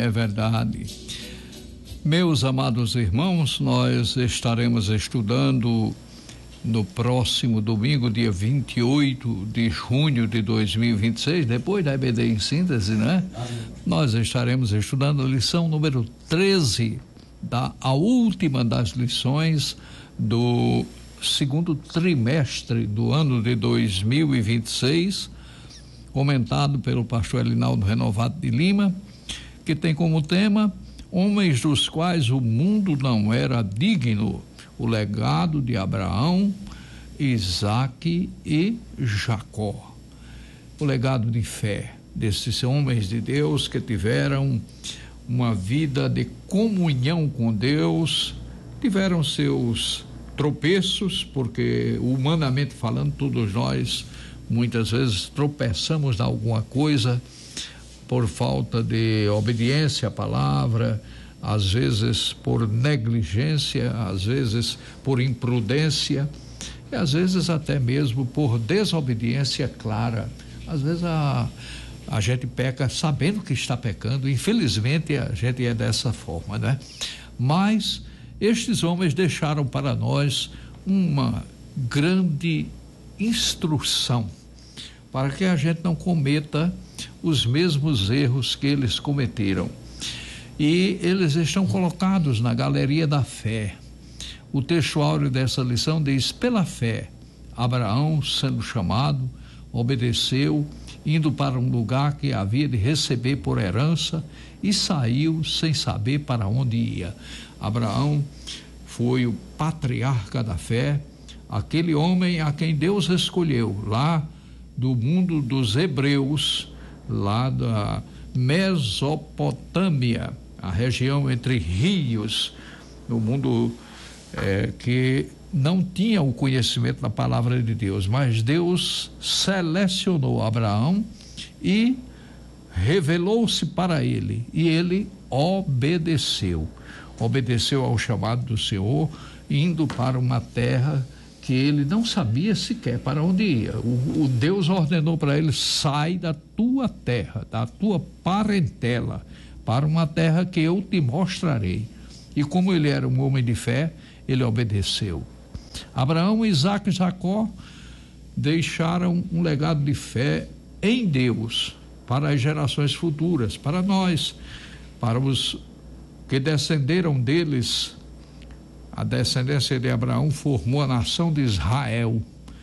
É verdade. Meus amados irmãos, nós estaremos estudando no próximo domingo, dia 28 de junho de 2026, depois da EBD em síntese, né? Nós estaremos estudando a lição número 13, a última das lições do segundo trimestre do ano de 2026, comentado pelo pastor Elinaldo Renovato de Lima, que tem como tema homens dos quais o mundo não era digno, o legado de Abraão, Isaque e Jacó. O legado de fé desses homens de Deus que tiveram uma vida de comunhão com Deus, tiveram seus tropeços, porque humanamente falando, todos nós muitas vezes tropeçamos em alguma coisa por falta de obediência à palavra, às vezes por negligência, às vezes por imprudência e às vezes até mesmo por desobediência clara. Às vezes a gente peca sabendo que está pecando, infelizmente a gente é dessa forma, né? Mas estes homens deixaram para nós uma grande instrução para que a gente não cometa os mesmos erros que eles cometeram. E eles estão colocados na galeria da fé. O texto áureo dessa lição diz: pela fé, Abraão, sendo chamado, obedeceu, indo para um lugar que havia de receber por herança, e saiu sem saber para onde ia. Abraão foi o patriarca da fé, aquele homem a quem Deus escolheu lá do mundo dos hebreus, lá da Mesopotâmia, a região entre rios, no mundo que não tinha o conhecimento da palavra de Deus, mas Deus selecionou Abraão e revelou-se para ele, e ele obedeceu ao chamado do Senhor, indo para uma terra que ele não sabia sequer para onde ia. O Deus ordenou para ele: sai da tua terra, da tua parentela, para uma terra que eu te mostrarei. E como ele era um homem de fé, ele obedeceu. Abraão, Isaque e Jacó deixaram um legado de fé em Deus para as gerações futuras, para nós, para os que descenderam deles. A descendência de Abraão formou a nação de Israel,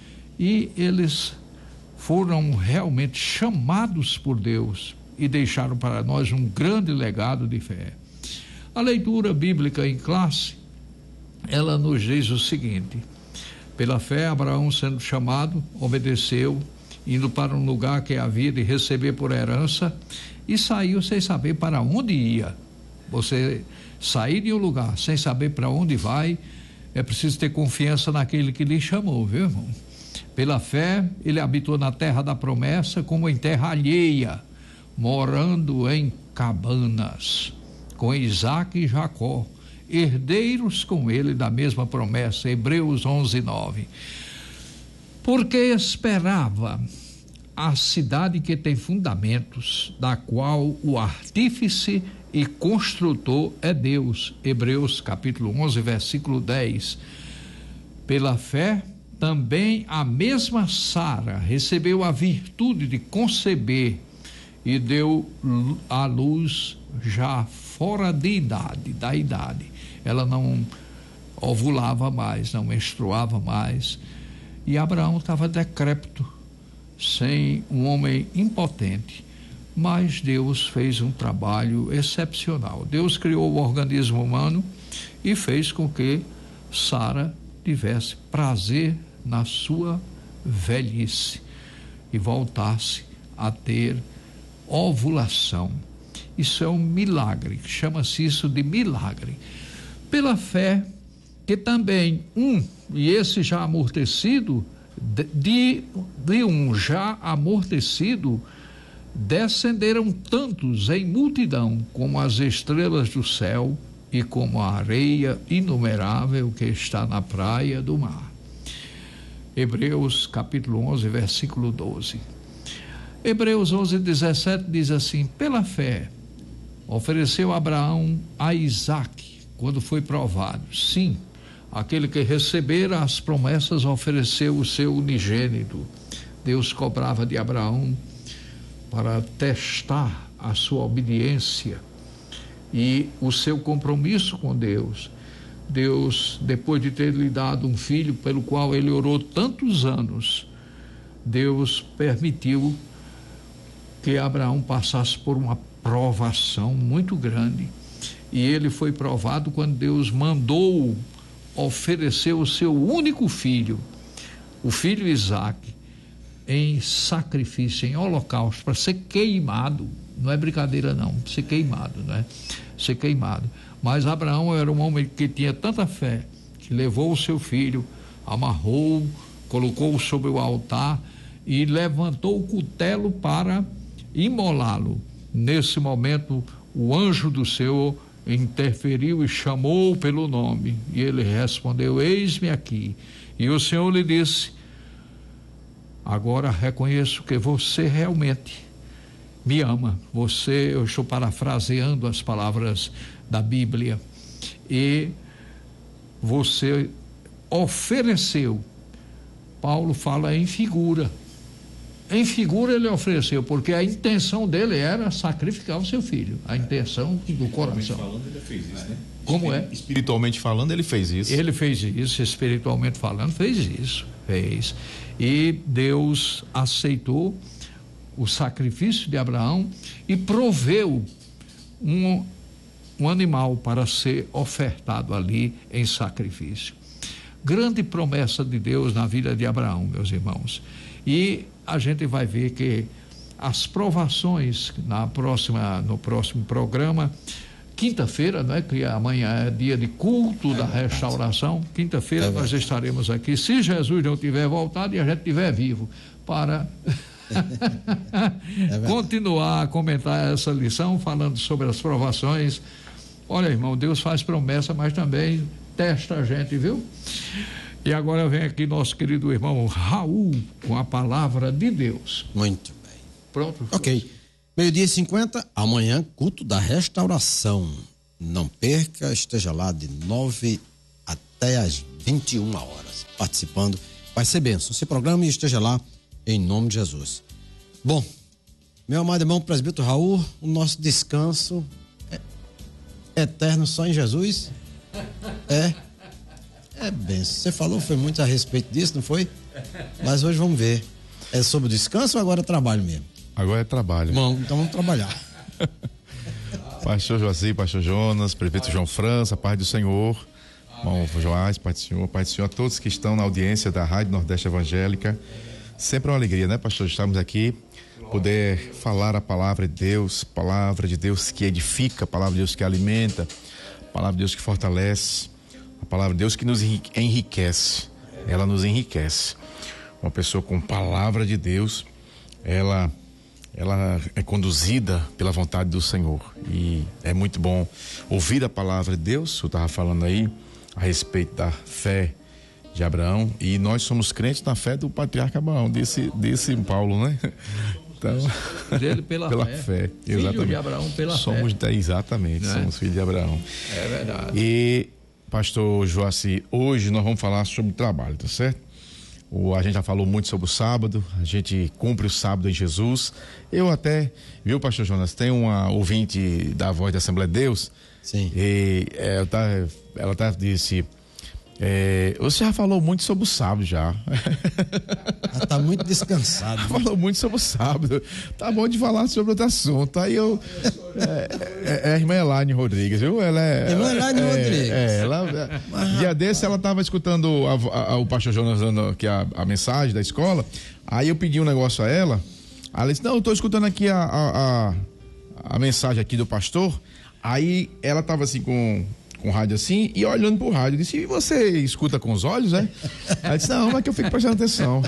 e eles foram realmente chamados por Deus e deixaram para nós um grande legado de fé. A leitura bíblica em classe, ela nos diz o seguinte: pela fé, Abraão, sendo chamado, obedeceu, indo para um lugar que havia de receber por herança, e saiu sem saber para onde ia. Você sair de um lugar sem saber para onde vai, é preciso ter confiança naquele que lhe chamou, viu, irmão? Pela fé, ele habitou na terra da promessa como em terra alheia, morando em cabanas, com Isaque e Jacó, herdeiros com ele da mesma promessa. Hebreus 11:9. Porque esperava a cidade que tem fundamentos, da qual o artífice e construtor é Deus. Hebreus capítulo 11, versículo 10. Pela fé, também a mesma Sara recebeu a virtude de conceber e deu à luz já fora da idade. Ela não ovulava mais, não menstruava mais. E Abraão estava decrépito, sem um homem impotente. Mas Deus fez um trabalho excepcional. Deus criou o organismo humano e fez com que Sara tivesse prazer na sua velhice e voltasse a ter ovulação. Isso é um milagre, chama-se isso de milagre. Pela fé, que também e esse já amortecido, de um já amortecido, descenderam tantos em multidão como as estrelas do céu e como a areia inumerável que está na praia do mar. Hebreus capítulo 11, versículo 12. Hebreus 11:17 diz assim: pela fé Ofereceu Abraão a Isaque quando foi provado. Sim, aquele que recebera as promessas ofereceu o seu unigênito. Deus cobrava de Abraão para testar a sua obediência e o seu compromisso com Deus. Deus, depois de ter lhe dado um filho pelo qual ele orou tantos anos, Deus permitiu que Abraão passasse por uma provação muito grande. E ele foi provado quando Deus mandou oferecer o seu único filho, o filho Isaque, em sacrifício, em holocausto, para ser queimado. Não é brincadeira não, ser queimado, né? Ser queimado. Mas Abraão era um homem que tinha tanta fé, que levou o seu filho, amarrou, colocou-o sobre o altar e levantou o cutelo para imolá-lo. Nesse momento, o anjo do Senhor interferiu e chamou pelo nome, e ele respondeu: eis-me aqui. E o Senhor lhe disse: agora reconheço que você realmente me ama. Eu estou parafraseando as palavras da Bíblia, e você ofereceu. Paulo fala em figura. Em figura ele ofereceu, porque a intenção dele era sacrificar o seu filho, a intenção do coração. Falando, ele fez isso, né? Como é? Espiritualmente falando, ele fez isso. Ele fez isso, espiritualmente falando, fez isso, fez. E Deus aceitou o sacrifício de Abraão e proveu um animal para ser ofertado ali em sacrifício. Grande promessa de Deus na vida de Abraão, meus irmãos. E a gente vai ver que as provações no próximo programa, quinta-feira, não é? Que amanhã é dia de culto da restauração. Quinta-feira nós estaremos aqui, se Jesus não tiver voltado e a gente estiver vivo, para continuar a comentar essa lição, falando sobre as provações. Olha, irmão, Deus faz promessa, mas também testa a gente, viu? E agora vem aqui nosso querido irmão Raul com a palavra de Deus. Muito bem. Pronto? Ok. 12h50, amanhã, culto da restauração. Não perca, esteja lá de 9 até as 21 horas, participando. Vai ser bênção. Se programa e esteja lá, em nome de Jesus. Bom, meu amado irmão presbítero Raul, o nosso descanso é eterno só em Jesus? É bem, você falou, foi muito a respeito disso, não foi? Mas hoje vamos ver. É sobre o descanso ou agora é trabalho mesmo? Agora é trabalho. Bom, então vamos trabalhar. Pastor Joaci, pastor Jonas, prefeito João França, paz do Senhor. Irmão Joás, paz do Senhor, a todos que estão na audiência da Rádio Nordeste Evangélica. Sempre uma alegria, né, pastor? Estamos aqui, poder falar a palavra de Deus que edifica, a palavra de Deus que alimenta, a palavra de Deus que fortalece, a palavra de Deus que nos enriquece. Ela nos enriquece. Uma pessoa com palavra de Deus, ela é conduzida pela vontade do Senhor. E é muito bom ouvir a palavra de Deus. Eu estava falando aí a respeito da fé de Abraão, e nós somos crentes na fé do patriarca Abraão, desse Paulo, né? Então, dele pela fé. Filho exatamente. de Abraão pela somos fé. Exatamente, né? Somos filhos de Abraão. É verdade. E, pastor Joaci, hoje nós vamos falar sobre trabalho, tá certo? A gente já falou muito sobre o sábado, a gente cumpre o sábado em Jesus. Eu até, viu, pastor Jonas, tem uma ouvinte da Voz da Assembleia de Deus. Sim. E ela disse... você já falou muito sobre o sábado já. Ela tá muito descansado. Falou muito sobre o sábado. Tá bom de falar sobre outro assunto. Aí eu... a irmã Elaine Rodrigues, viu? Irmã Elaine Rodrigues. Dia desse ela tava escutando o pastor Jonas dando aqui a mensagem da escola. Aí eu pedi um negócio a ela. Aí ela disse, não, eu tô escutando aqui a mensagem aqui do pastor. Aí ela tava assim com o rádio assim e olhando pro rádio. Eu disse, e você escuta com os olhos, né? Ela disse, não, mas que eu fico prestando atenção.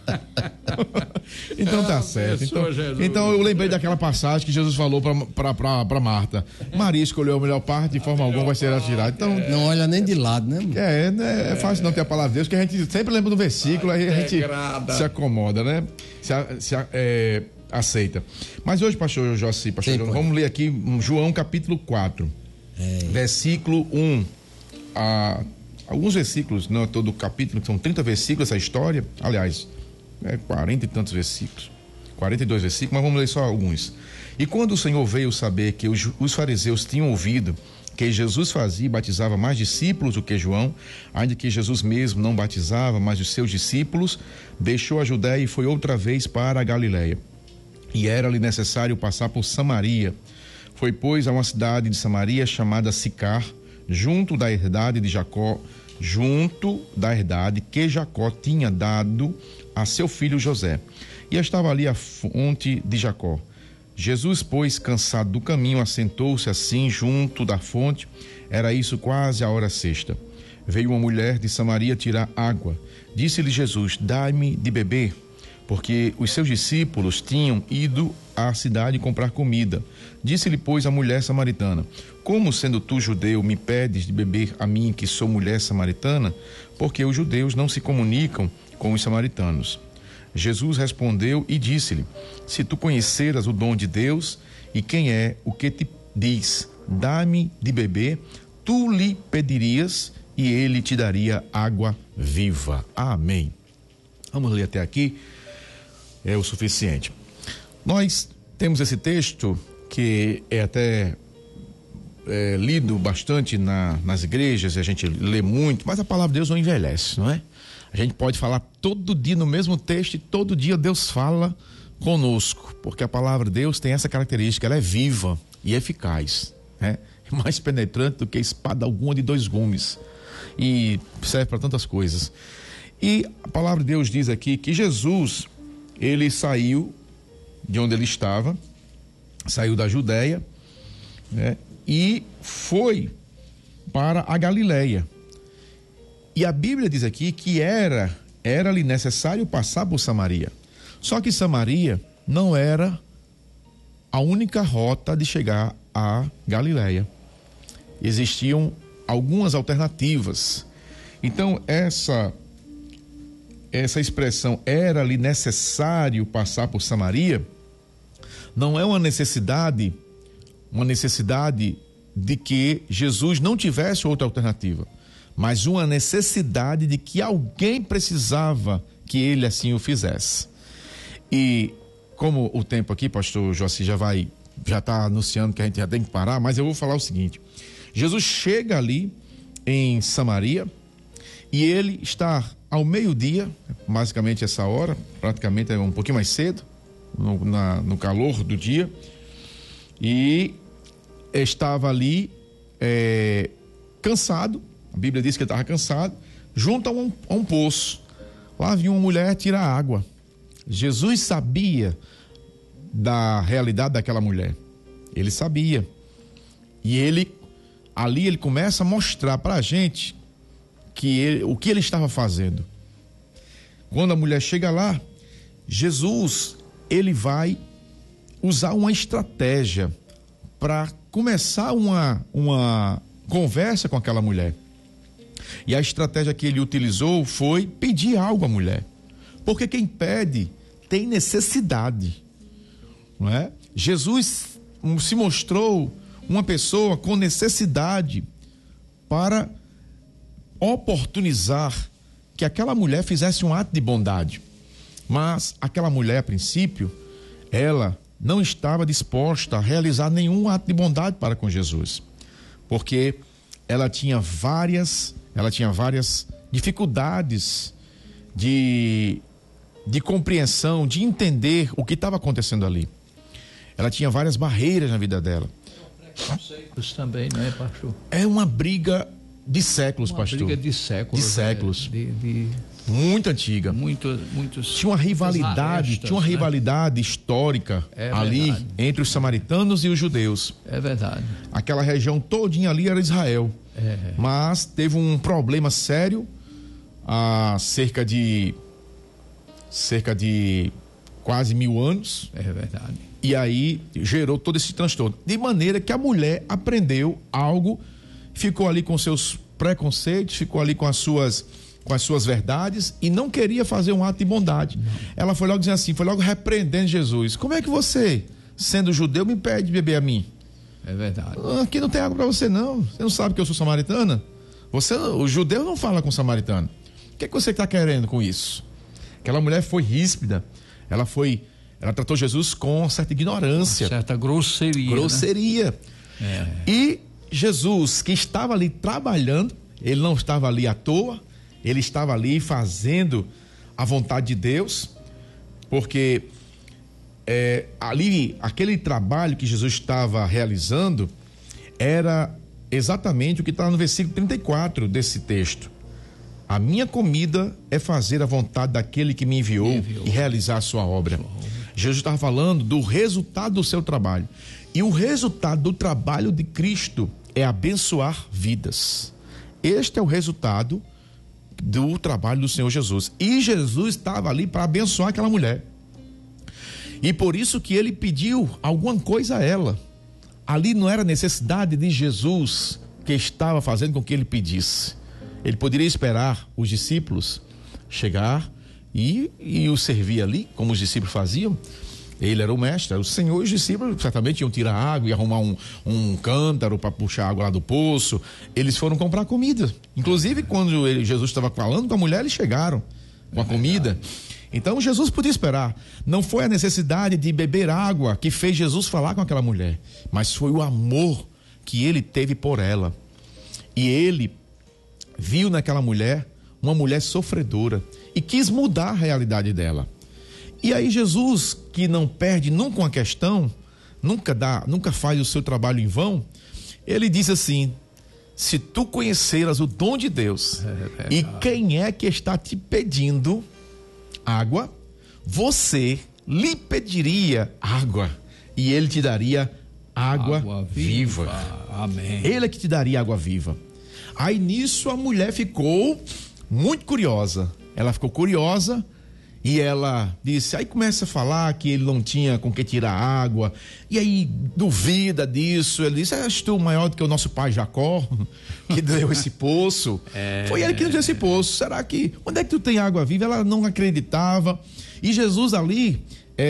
Então tá certo. Então eu lembrei daquela passagem que Jesus falou pra Marta. Maria escolheu a melhor parte, de forma alguma vai ser tirada. Então, não olha nem de lado, né? É fácil não ter a palavra de Deus, que a gente sempre lembra do versículo, aí a gente se acomoda, né? aceita. Mas hoje, pastor Joaci, pastor João, vamos ler aqui João capítulo 4, versículo 1. Alguns versículos, não é todo o capítulo, são 30 versículos essa história, aliás, 40 e tantos versículos, 42 versículos, mas vamos ler só alguns. E quando o Senhor veio saber que os fariseus tinham ouvido que Jesus fazia e batizava mais discípulos do que João, ainda que Jesus mesmo não batizava, mas os seus discípulos, deixou a Judéia e foi outra vez para a Galileia. E era-lhe necessário passar por Samaria. Foi, pois, a uma cidade de Samaria chamada Sicar, junto da herdade de Jacó, junto da herdade que Jacó tinha dado a seu filho José. E estava ali a fonte de Jacó. Jesus, pois, cansado do caminho, assentou-se assim junto da fonte. Era isso quase a hora sexta. Veio uma mulher de Samaria tirar água. Disse-lhe Jesus: dai-me de beber, porque os seus discípulos tinham ido à cidade comprar comida. Disse-lhe, pois, a mulher samaritana: como, sendo tu judeu, me pedes de beber a mim, que sou mulher samaritana? Porque os judeus não se comunicam com os samaritanos. Jesus respondeu e disse-lhe: se tu conheceras o dom de Deus e quem é o que te diz, dá-me de beber, tu lhe pedirias e ele te daria água viva. Amém. Vamos ler até aqui, é o suficiente. Nós temos esse texto que é até lido bastante nas igrejas, a gente lê muito, mas a palavra de Deus não envelhece, não é? A gente pode falar todo dia no mesmo texto e todo dia Deus fala conosco, porque a palavra de Deus tem essa característica, ela é viva e eficaz, né? É mais penetrante do que espada alguma de 2 gumes e serve para tantas coisas. E a palavra de Deus diz aqui que Jesus, ele saiu de onde ele estava, saiu da Judéia, né? E foi para a Galileia. E a Bíblia diz aqui que era-lhe necessário passar por Samaria. Só que Samaria não era a única rota de chegar à Galileia. Existiam algumas alternativas. Então, essa expressão, era-lhe necessário passar por Samaria, não é uma necessidade de que Jesus não tivesse outra alternativa, mas uma necessidade de que alguém precisava que ele assim o fizesse. E como o tempo aqui, pastor Joaci já está anunciando que a gente já tem que parar, mas eu vou falar o seguinte: Jesus chega ali em Samaria e ele está ao meio-dia, basicamente essa hora, praticamente é um pouquinho mais cedo, no calor do dia, e estava ali cansado. A Bíblia diz que ele estava cansado, junto a um poço. Lá vinha uma mulher tirar água. Jesus sabia da realidade daquela mulher. Ele sabia. E ele começa a mostrar para a gente o que ele estava fazendo. Quando a mulher chega lá, Jesus, ele vai usar uma estratégia para começar uma conversa com aquela mulher. E a estratégia que ele utilizou foi pedir algo à mulher. Porque quem pede tem necessidade, não é? Jesus se mostrou uma pessoa com necessidade para oportunizar que aquela mulher fizesse um ato de bondade. Mas aquela mulher, a princípio, ela não estava disposta a realizar nenhum ato de bondade para com Jesus, porque ela tinha várias dificuldades de compreensão, de entender o que estava acontecendo ali. Ela tinha várias barreiras na vida dela. Preconceitos também, não é, pastor? É uma briga de séculos, pastor. Uma briga de séculos. De séculos. De muito antiga. Muitos. Tinha uma rivalidade histórica ali verdade. Entre os samaritanos e os judeus. É verdade. Aquela região todinha ali era Israel. Mas teve um problema sério há cerca de quase 1000 anos. É verdade. E aí gerou todo esse transtorno. De maneira que a mulher aprendeu algo, ficou ali com seus preconceitos, ficou ali com as suas com as suas verdades e não queria fazer um ato de bondade. Não. Ela foi logo dizendo assim, foi logo repreendendo Jesus. Como é que você, sendo judeu, me pede de beber a mim? É verdade. Aqui não tem água para você não. Você não sabe que eu sou samaritana? O judeu não fala com o samaritano. O que é que você está querendo com isso? Aquela mulher foi ríspida. Ela tratou Jesus com certa ignorância. Certa grosseria. Grosseria. Né? E Jesus, que estava ali trabalhando, ele não estava ali à toa, ele estava ali fazendo a vontade de Deus, porque ali, aquele trabalho que Jesus estava realizando era exatamente o que está no versículo 34 desse texto. A minha comida é fazer a vontade daquele que me enviou e realizar a sua obra. Jesus estava falando do resultado do seu trabalho. E o resultado do trabalho de Cristo é abençoar vidas. Este é o resultado do trabalho do Senhor Jesus. E Jesus estava ali para abençoar aquela mulher. E por isso que ele pediu alguma coisa a ela. Ali não era necessidade de Jesus que estava fazendo com que ele pedisse. Ele poderia esperar os discípulos chegar e o servir ali, como os discípulos faziam. Ele era o mestre, era o Senhor, e os discípulos certamente iam tirar água e arrumar um cântaro para puxar água lá do poço. Eles foram comprar comida. Inclusive, quando Jesus estava falando com a mulher, eles chegaram com a comida. Então, Jesus podia esperar. Não foi a necessidade de beber água que fez Jesus falar com aquela mulher, mas foi o amor que ele teve por ela. E ele viu naquela mulher uma mulher sofredora e quis mudar a realidade dela. E aí Jesus, que não perde nunca uma questão, nunca faz o seu trabalho em vão, ele diz assim: se tu conheceras o dom de Deus e quem é que está te pedindo água, você lhe pediria água e ele te daria água viva. Amém. Ele é que te daria água viva. Aí nisso a mulher ficou muito curiosa. Ela ficou curiosa e ela disse, aí começa a falar que ele não tinha com que tirar água, e aí duvida disso. Ele disse, és tu maior do que o nosso pai Jacó, que deu esse poço? Foi ele que deu esse poço. Será que, onde é que tu tem água viva? Ela não acreditava. E Jesus ali,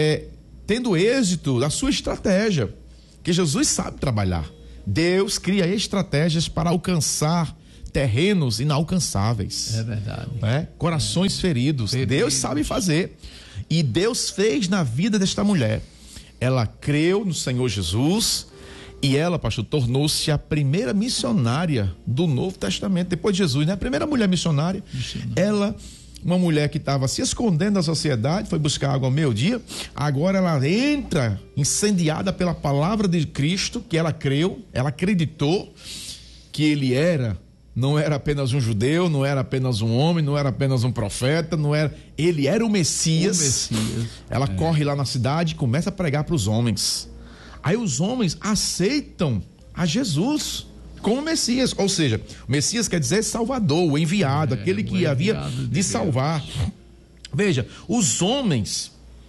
tendo êxito da sua estratégia, que Jesus sabe trabalhar. Deus cria estratégias para alcançar terrenos inalcançáveis. É verdade. Corações feridos. Deus sabe fazer. E Deus fez na vida desta mulher. Ela creu no Senhor Jesus e ela, pastor, tornou-se a primeira missionária do Novo Testamento, depois de Jesus, né? A primeira mulher missionária. Ela, uma mulher que estava se escondendo da sociedade, foi buscar água ao meio-dia, agora ela entra incendiada pela palavra de Cristo, que ela creu, ela acreditou que ele não era apenas um judeu, não era apenas um homem, não era apenas um profeta, ele era o Messias. Ela corre lá na cidade e começa a pregar para os homens. Aí os homens aceitam a Jesus como Messias, ou seja, o Messias quer dizer Salvador, o enviado, aquele que havia de salvar. Veja, os homens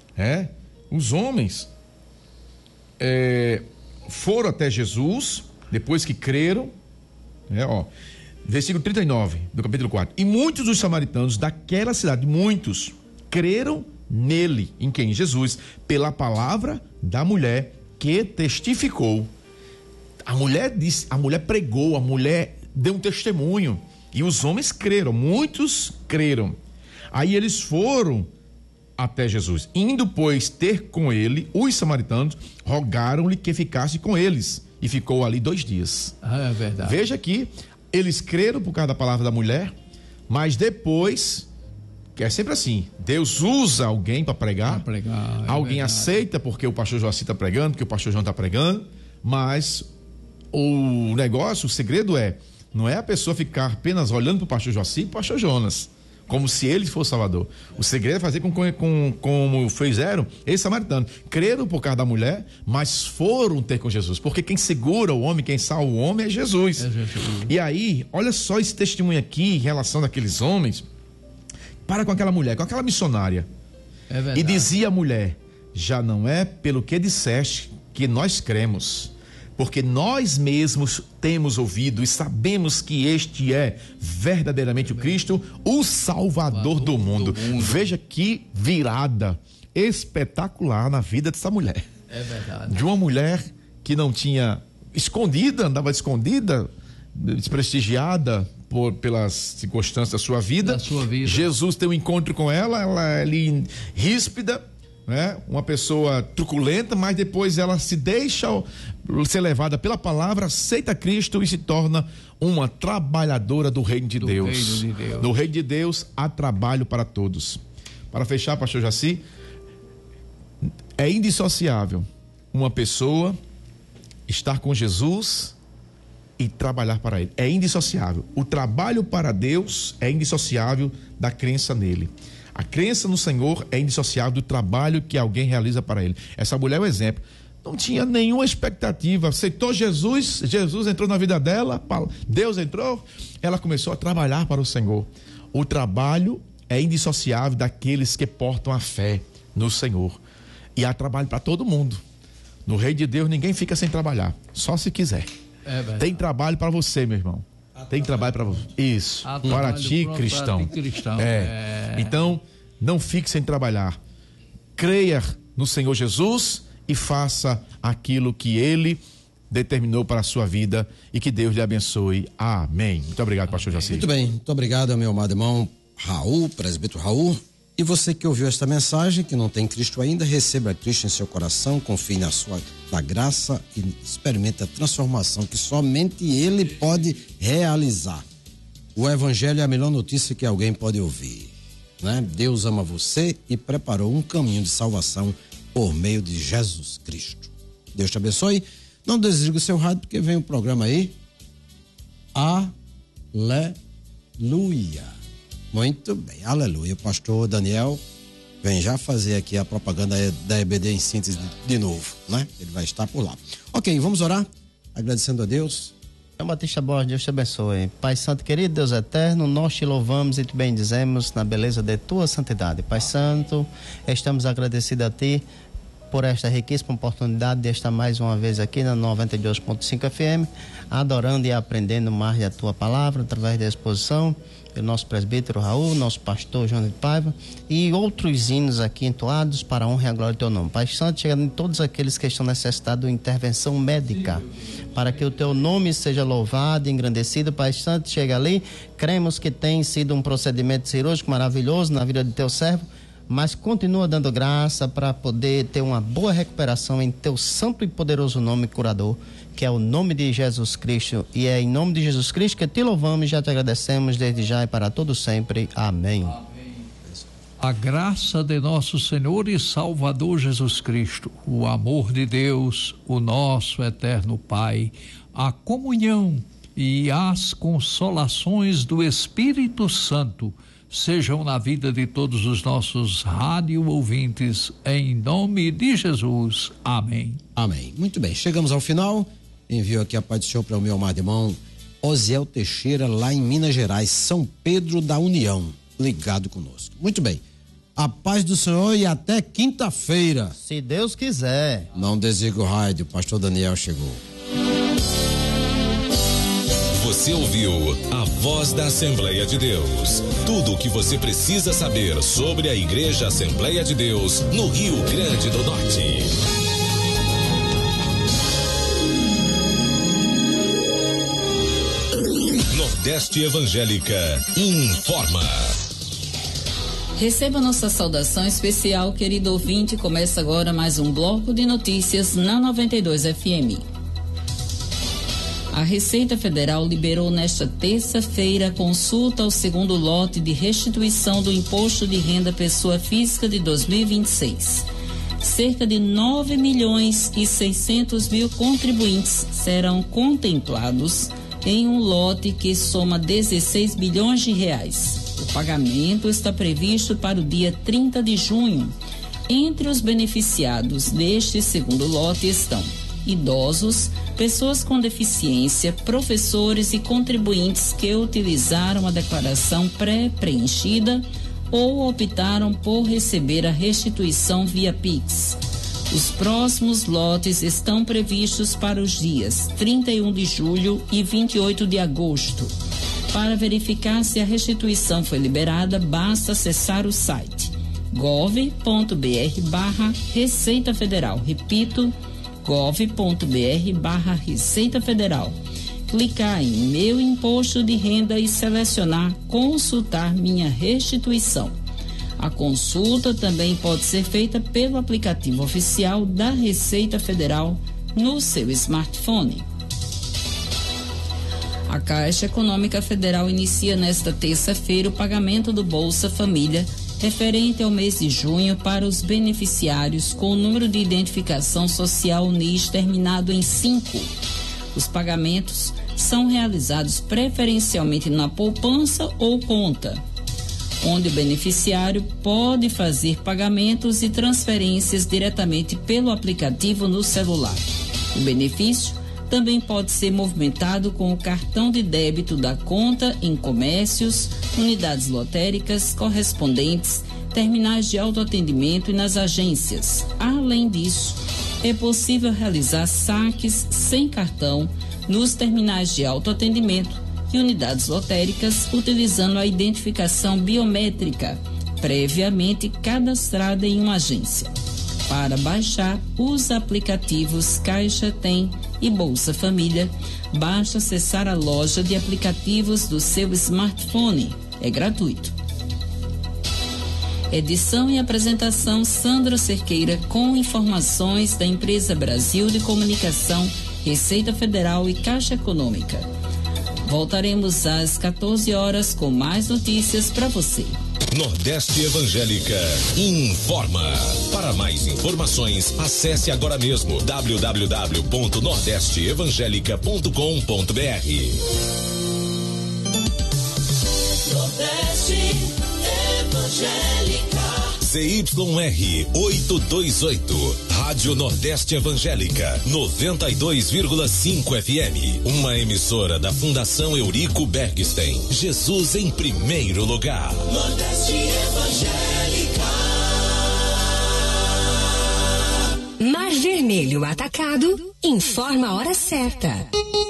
foram até Jesus, depois que creram, versículo 39 do capítulo 4, e muitos dos samaritanos daquela cidade, muitos, creram nele, em quem? Jesus, pela palavra da mulher que testificou. A mulher pregou, a mulher deu um testemunho e os homens creram, muitos creram. Aí eles foram até Jesus, indo pois ter com ele, os samaritanos rogaram-lhe que ficasse com eles e ficou ali 2 dias. É verdade. Veja que eles creram por causa da palavra da mulher, mas depois, que é sempre assim, Deus usa alguém para pregar, alguém aceita porque o pastor Joaci está pregando, porque o pastor João está pregando, mas o negócio, o segredo não é a pessoa ficar apenas olhando para o pastor Joaci e para o pastor Jonas, como se ele fosse Salvador. O segredo é fazer como fizeram esses samaritanos. Creram por causa da mulher, mas foram ter com Jesus, porque quem segura o homem, quem salva o homem é Jesus. E aí, olha só esse testemunho aqui em relação daqueles homens para com aquela mulher, com aquela missionária. E dizia a mulher, já não é pelo que disseste que nós cremos, porque nós mesmos temos ouvido e sabemos que este é verdadeiramente o Cristo, o Salvador do mundo. Veja que virada espetacular na vida dessa mulher. É verdade. De uma mulher que não tinha escondida, andava escondida, desprestigiada pelas circunstâncias da sua vida. Jesus tem um encontro com ela é ali ríspida, né? Uma pessoa truculenta, mas depois ela se deixa ser levada pela palavra, aceita Cristo e se torna uma trabalhadora do reino de Deus. No reino de Deus há trabalho para todos. Para fechar, pastor Jaci, é indissociável uma pessoa estar com Jesus e trabalhar para ele. É indissociável. O trabalho para Deus é indissociável da crença nele. A crença no Senhor é indissociável do trabalho que alguém realiza para ele. Essa mulher é um exemplo. Não tinha nenhuma expectativa. Aceitou Jesus, Jesus entrou na vida dela, Deus entrou, ela começou a trabalhar para o Senhor. O trabalho é indissociável daqueles que portam a fé no Senhor. E há trabalho para todo mundo. No reino de Deus ninguém fica sem trabalhar, só se quiser. Tem trabalho para você, meu irmão. Tem trabalho para você. Isso. Para ti, cristão. Então, não fique sem trabalhar. Creia no Senhor Jesus e faça aquilo que Ele determinou para a sua vida e que Deus lhe abençoe. Amém. Muito obrigado, pastor Jaci. Muito bem. Muito obrigado, meu amado irmão Raul, presbítero Raul. E você que ouviu esta mensagem, que não tem Cristo ainda, receba Cristo em seu coração, confie na graça e experimente a transformação que somente Ele pode realizar. O Evangelho é a melhor notícia que alguém pode ouvir, né? Deus ama você e preparou um caminho de salvação por meio de Jesus Cristo. Deus te abençoe. Não desligue o seu rádio, porque vem o programa aí. Aleluia. Muito bem, aleluia. O pastor Daniel vem já fazer aqui a propaganda da EBD em síntese de novo, né? Ele vai estar por lá. Ok, vamos orar, agradecendo a Deus. João Batista Borges, Deus te abençoe. Pai Santo querido, Deus eterno, nós te louvamos e te bendizemos na beleza de tua santidade. Pai Santo, estamos agradecidos a ti por esta riquíssima oportunidade de estar mais uma vez aqui na 92.5 FM, adorando e aprendendo mais da tua palavra através da exposição pelo nosso presbítero Raul, nosso pastor João de Paiva e outros hinos aqui entoados para a honra e a glória do teu nome. Pai Santo, chegando em todos aqueles que estão necessitados de intervenção médica, para que o teu nome seja louvado e engrandecido. Pai Santo, chega ali, cremos que tem sido um procedimento cirúrgico maravilhoso na vida de teu servo, mas continua dando graça para poder ter uma boa recuperação em teu santo e poderoso nome curador, que é o nome de Jesus Cristo, e é em nome de Jesus Cristo que te louvamos e já te agradecemos desde já e para todo sempre. Amém. A graça de nosso Senhor e Salvador Jesus Cristo, o amor de Deus, o nosso eterno Pai, a comunhão e as consolações do Espírito Santo sejam na vida de todos os nossos rádio ouvintes, em nome de Jesus. Amém. Amém. Muito bem, chegamos ao final. Envio aqui a paz do Senhor para o meu amado irmão Osiel Teixeira, lá em Minas Gerais, São Pedro da União, ligado conosco. Muito bem, a paz do Senhor e até quinta-feira. Se Deus quiser. Não desliga o rádio, o pastor Daniel chegou. Você ouviu a Voz da Assembleia de Deus. Tudo o que você precisa saber sobre a Igreja Assembleia de Deus no Rio Grande do Norte. Nordeste Evangélica informa. Receba nossa saudação especial, querido ouvinte. Começa agora mais um bloco de notícias na 92 FM. A Receita Federal liberou nesta terça-feira consulta ao segundo lote de restituição do Imposto de Renda Pessoa Física de 2026. Cerca de 9.600.000 contribuintes serão contemplados em um lote que soma 16 bilhões de reais. O pagamento está previsto para o dia 30 de junho. Entre os beneficiados deste segundo lote estão idosos, pessoas com deficiência, professores e contribuintes que utilizaram a declaração pré-preenchida ou optaram por receber a restituição via Pix. Os próximos lotes estão previstos para os dias 31 de julho e 28 de agosto. Para verificar se a restituição foi liberada, basta acessar o site gov.br/Receita Federal. Repito, gov.br/Receita Federal. Clicar em Meu Imposto de Renda e selecionar Consultar Minha Restituição. A consulta também pode ser feita pelo aplicativo oficial da Receita Federal no seu smartphone. A Caixa Econômica Federal inicia nesta terça-feira o pagamento do Bolsa Família referente ao mês de junho para os beneficiários com o número de identificação social NIS terminado em 5. Os pagamentos são realizados preferencialmente na poupança ou conta, onde o beneficiário pode fazer pagamentos e transferências diretamente pelo aplicativo no celular. O benefício também pode ser movimentado com o cartão de débito da conta em comércios, unidades lotéricas, correspondentes, terminais de autoatendimento e nas agências. Além disso, é possível realizar saques sem cartão nos terminais de autoatendimento e unidades lotéricas utilizando a identificação biométrica previamente cadastrada em uma agência. Para baixar os aplicativos Caixa Tem e Bolsa Família, basta acessar a loja de aplicativos do seu smartphone. É gratuito. Edição e apresentação Sandra Cerqueira, com informações da Empresa Brasil de Comunicação, Receita Federal e Caixa Econômica. Voltaremos às 14 horas com mais notícias para você. Nordeste Evangélica informa. Para mais informações, acesse agora mesmo www.nordesteevangelica.com.br. Nordeste Evangélica. CYR 828, Rádio Nordeste Evangélica, 92,5 FM. Uma emissora da Fundação Eurico Bergstein. Jesus em primeiro lugar. Nordeste Evangélica. Mar Vermelho Atacado informa a hora certa.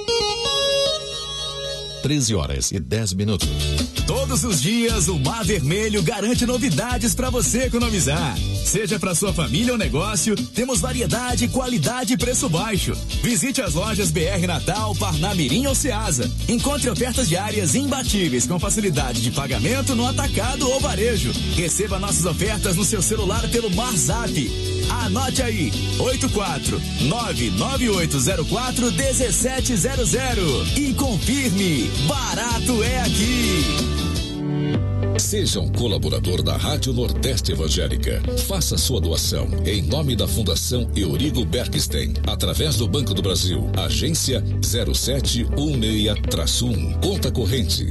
13h10. Todos os dias o Mar Vermelho garante novidades para você economizar. Seja para sua família ou negócio, temos variedade, qualidade e preço baixo. Visite as lojas BR Natal, Parnamirim ou Ceasa. Encontre ofertas diárias imbatíveis com facilidade de pagamento no atacado ou varejo. Receba nossas ofertas no seu celular pelo MarZap. Anote aí, 84998041700 e confirme, barato é aqui. Seja um colaborador da Rádio Nordeste Evangélica. Faça sua doação em nome da Fundação Eurico Bergstein, através do Banco do Brasil, agência 0716-1, conta corrente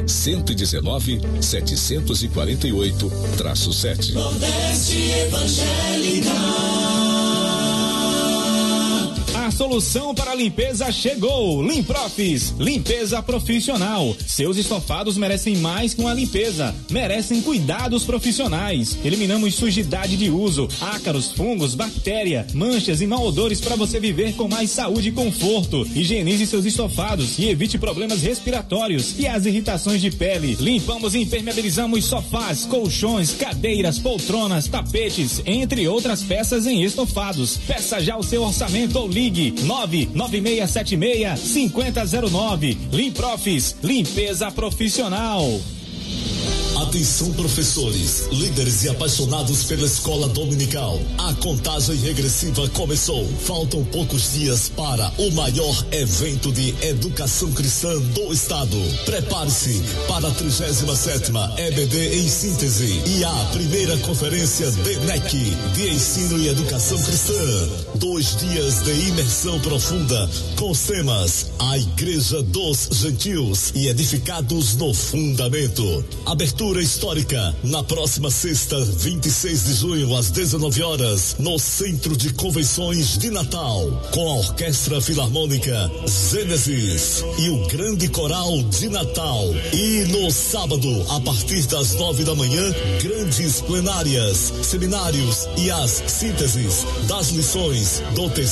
119-748-7. Nordeste Evangélica. A solução para a limpeza chegou. Limprofis, limpeza profissional. Seus estofados merecem mais que uma limpeza, merecem cuidados profissionais. Eliminamos sujidade de uso, ácaros, fungos, bactéria, manchas e mau odores para você viver com mais saúde e conforto. Higienize seus estofados e evite problemas respiratórios e as irritações de pele. Limpamos e impermeabilizamos sofás, colchões, cadeiras, poltronas, tapetes, entre outras peças em estofados. Peça já o seu orçamento ou ligue 99676-5009. Limprofis, limpeza profissional. Atenção, professores, líderes e apaixonados pela escola dominical. A contagem regressiva começou. Faltam poucos dias para o maior evento de educação cristã do estado. Prepare-se para a 37ª EBD em síntese e a primeira conferência DENEC de ensino e educação cristã. 2 dias de imersão profunda com os temas A Igreja dos Gentios e Edificados no Fundamento. Abertura Histórica, na próxima sexta, 26 de junho, às 19 horas, no Centro de Convenções de Natal, com a Orquestra Filarmônica Gênesis e o Grande Coral de Natal. E no sábado, a partir das 9 da manhã, grandes plenárias, seminários e as sínteses das lições do terceiro